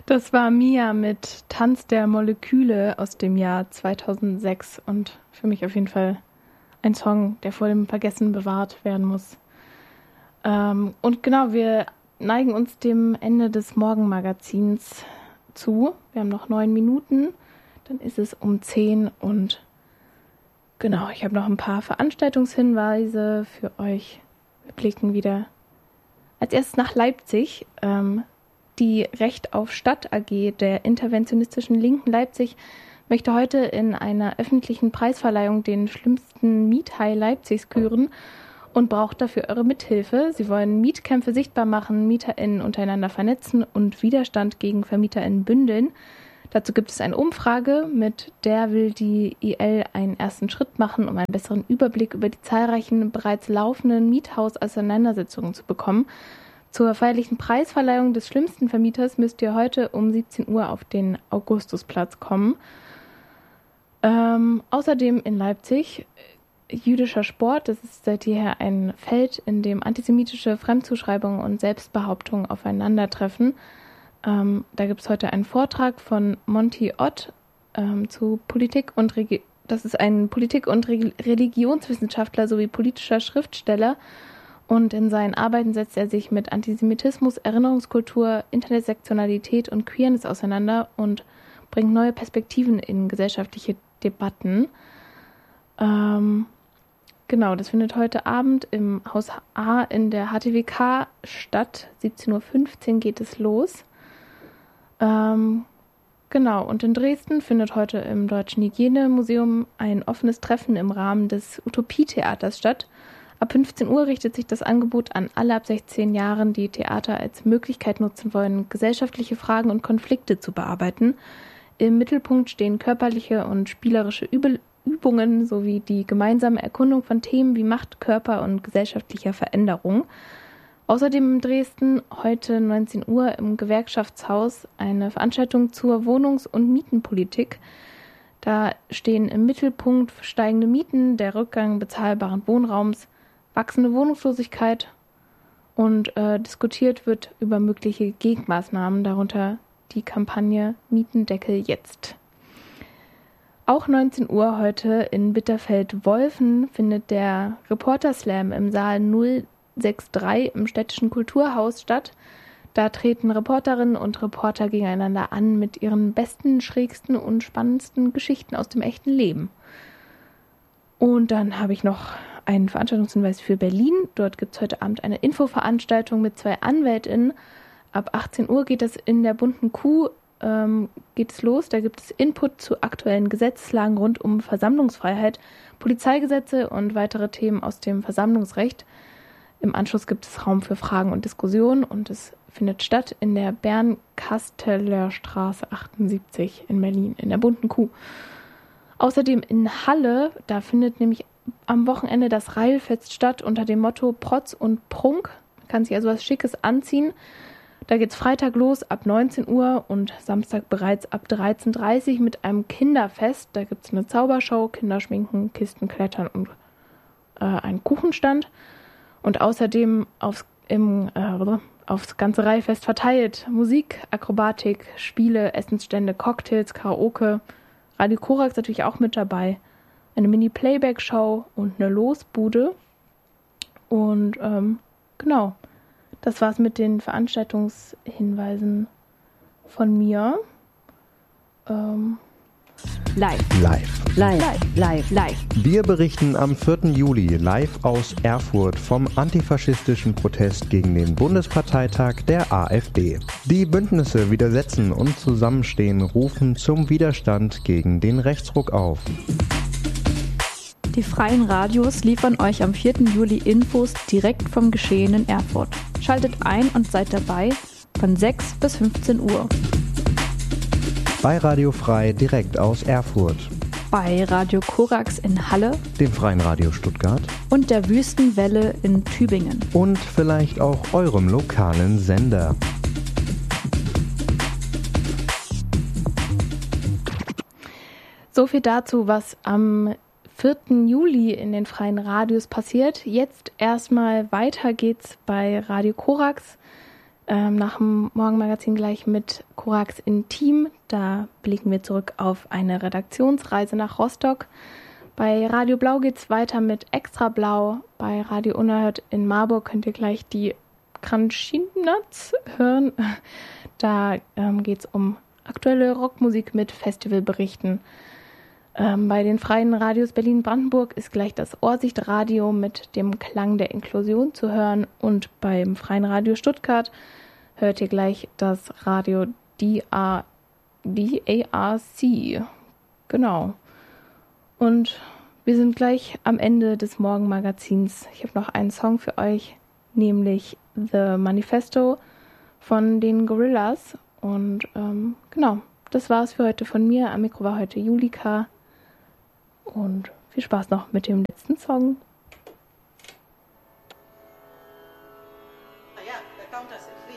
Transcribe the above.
Das war Mia mit Tanz der Moleküle aus dem Jahr 2006 und für mich auf jeden Fall ein Song, der vor dem Vergessen bewahrt werden muss. Und genau, wir neigen uns dem Ende des Morgenmagazins zu. Wir haben noch 9 Minuten, dann ist es um 10 und genau, ich habe noch ein paar Veranstaltungshinweise für euch. Wir blicken wieder als erstes nach Leipzig. Die Recht auf Stadt AG der interventionistischen Linken Leipzig möchte heute in einer öffentlichen Preisverleihung den schlimmsten Miethai Leipzigs küren und braucht dafür eure Mithilfe. Sie wollen Mietkämpfe sichtbar machen, MieterInnen untereinander vernetzen und Widerstand gegen VermieterInnen bündeln. Dazu gibt es eine Umfrage, mit der will die IL einen ersten Schritt machen, um einen besseren Überblick über die zahlreichen bereits laufenden Miethaus-Auseinandersetzungen zu bekommen. Zur feierlichen Preisverleihung des schlimmsten Vermieters müsst ihr heute um 17 Uhr auf den Augustusplatz kommen. Außerdem in Leipzig jüdischer Sport. Das ist seit jeher ein Feld, in dem antisemitische Fremdzuschreibungen und Selbstbehauptungen aufeinandertreffen. Da gibt es heute einen Vortrag von Monty Ott zu Politik und das ist ein Politik- und Religionswissenschaftler sowie politischer Schriftsteller. Und in seinen Arbeiten setzt er sich mit Antisemitismus, Erinnerungskultur, Intersektionalität und Queerness auseinander und bringt neue Perspektiven in gesellschaftliche Debatten. Genau, das findet heute Abend im Haus A in der HTWK statt. 17.15 Uhr geht es los. Genau, und in Dresden findet heute im Deutschen Hygienemuseum ein offenes Treffen im Rahmen des Utopietheaters statt. Ab 15 Uhr richtet sich das Angebot an alle ab 16 Jahren, die Theater als Möglichkeit nutzen wollen, gesellschaftliche Fragen und Konflikte zu bearbeiten. Im Mittelpunkt stehen körperliche und spielerische Übungen sowie die gemeinsame Erkundung von Themen wie Macht, Körper und gesellschaftlicher Veränderung. Außerdem in Dresden heute 19 Uhr im Gewerkschaftshaus eine Veranstaltung zur Wohnungs- und Mietenpolitik. Da stehen im Mittelpunkt steigende Mieten, der Rückgang bezahlbaren Wohnraums, wachsende Wohnungslosigkeit und diskutiert wird über mögliche Gegenmaßnahmen, darunter die Kampagne Mietendeckel jetzt. Auch 19 Uhr heute in Bitterfeld-Wolfen findet der Reporter-Slam im Saal 063 im Städtischen Kulturhaus statt. Da treten Reporterinnen und Reporter gegeneinander an mit ihren besten, schrägsten und spannendsten Geschichten aus dem echten Leben. Und dann habe ich noch einen Veranstaltungshinweis für Berlin. Dort gibt es heute Abend eine Infoveranstaltung mit 2 AnwältInnen. Ab 18 Uhr geht es in der bunten Kuh geht es los. Da gibt es Input zu aktuellen Gesetzeslagen rund um Versammlungsfreiheit, Polizeigesetze und weitere Themen aus dem Versammlungsrecht. Im Anschluss gibt es Raum für Fragen und Diskussionen und es findet statt in der Bernkasteler Straße 78 in Berlin, in der bunten Kuh. Außerdem in Halle, da findet nämlich am Wochenende das Reilfest statt unter dem Motto Protz und Prunk. Man kann sich also was Schickes anziehen. Da geht's Freitag los ab 19 Uhr und Samstag bereits ab 13.30 Uhr mit einem Kinderfest. Da gibt's eine Zaubershow, Kinderschminken, Kistenklettern und einen Kuchenstand. Und außerdem aufs ganze Reihfest verteilt Musik, Akrobatik, Spiele, Essensstände, Cocktails, Karaoke. Radio Korax natürlich auch mit dabei. Eine Mini-Playback-Show und eine Losbude. Und genau, das war's mit den Veranstaltungshinweisen von mir. Live. Wir berichten am 4. Juli live aus Erfurt vom antifaschistischen Protest gegen den Bundesparteitag der AfD. Die Bündnisse Widersetzen und Zusammenstehen rufen zum Widerstand gegen den Rechtsruck auf. Die freien Radios liefern euch am 4. Juli Infos direkt vom Geschehen in Erfurt. Schaltet ein und seid dabei von 6 bis 15 Uhr. Bei Radio Frei direkt aus Erfurt. Bei Radio Korax in Halle, dem Freien Radio Stuttgart und der Wüstenwelle in Tübingen. Und vielleicht auch eurem lokalen Sender. So viel dazu, was am 4. Juli in den freien Radios passiert. Jetzt erstmal weiter geht's bei Radio Korax. Nach dem Morgenmagazin gleich mit Korax Intim. Da blicken wir zurück auf eine Redaktionsreise nach Rostock. Bei Radio Blau geht's weiter mit Extra Blau. Bei Radio Unerhört in Marburg könnt ihr gleich die Kranschinats hören. Da geht's um aktuelle Rockmusik mit Festivalberichten. Bei den freien Radios Berlin-Brandenburg ist gleich das Ohrsichtradio mit dem Klang der Inklusion zu hören. Und beim freien Radio Stuttgart hört ihr gleich das Radio DARC. Genau. Und wir sind gleich am Ende des Morgenmagazins. Ich habe noch einen Song für euch, nämlich The Manifesto von den Gorillaz. Und genau, das war's für heute von mir. Am Mikro war heute Julika. Und viel Spaß noch mit dem letzten Song. Ah ja, wer kommt das jetzt?